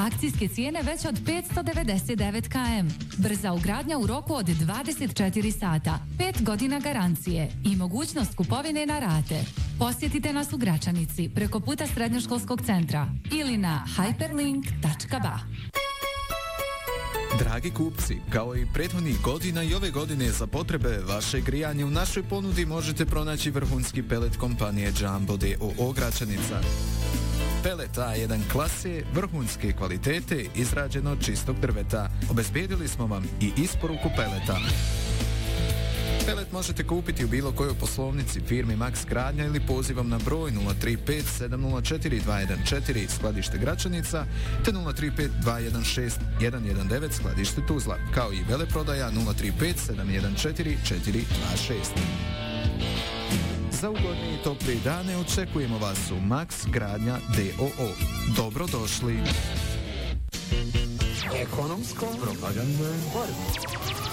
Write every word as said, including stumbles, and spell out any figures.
Akcijske cijene već od petsto devedeset devet kilometara. Brza ugradnja u roku od dvadeset četiri sata. pet godina garancije i mogućnost kupovine na rate. Posjetite nas u Gračanici preko puta Srednjoškolskog centra ili na hyperlink tačka ba. Dragi kupci, kao i prethodnih godina i ove godine za potrebe vaše grijanje u našoj ponudi možete pronaći vrhunski pelet kompanije Jumbo d o o Gračanica. Pelet A jedan klase, vrhunske kvalitete, izrađeno od čistog drveta. Obezbijedili smo vam i isporuku peleta. Pelet možete kupiti u bilo kojoj poslovnici firmi Max Gradnja ili pozivom na broj nula tri pet sedam nula četiri dva jedan četiri skladište Gračanica te nula tri pet dva jedan šest jedan jedan devet skladište Tuzla, kao i veleprodaja nula tri pet sedam jedan četiri četiri dva šest. Za ugodni i topli dane očekujemo vas u Max Gradnja d o o. Dobrodošli! Ekonomsko propagandno borba.